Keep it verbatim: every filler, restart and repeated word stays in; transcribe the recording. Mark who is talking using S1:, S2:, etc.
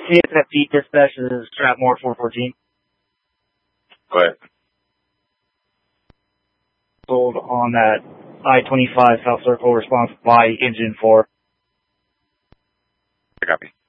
S1: C S F D dispatch is Stratmore four fourteen.
S2: Go ahead.
S1: Sold on that I twenty-five South Circle, response by engine four.
S2: I copy.